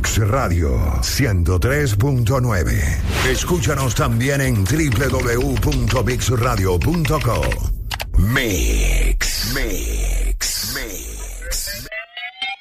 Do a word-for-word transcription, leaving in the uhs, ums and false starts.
Mix Radio ciento tres punto nueve. Escúchanos también en doble u doble u doble u punto mix radio punto com. Mix. Mix.